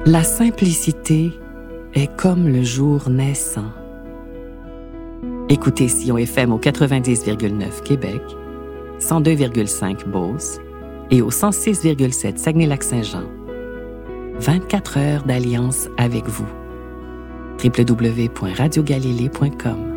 La simplicité est comme le jour naissant. Écoutez Sion FM au 90,9 Québec, 102,5 Beauce et au 106,7 Saguenay-Lac-Saint-Jean. 24 heures d'alliance avec vous. www.radiogalilée.com